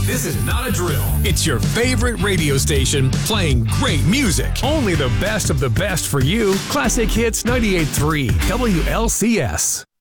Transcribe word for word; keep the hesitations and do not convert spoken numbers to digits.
This is not a drill. It's your favorite radio station playing great music. Only the best of the best for you. Classic Hits ninety-eight point three W L C S.